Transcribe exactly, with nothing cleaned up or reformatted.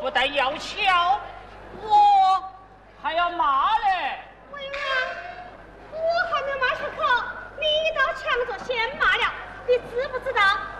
不但要敲，我还要骂嘞。 委员，我还没骂出口，你到抢着先骂了，你知不知道？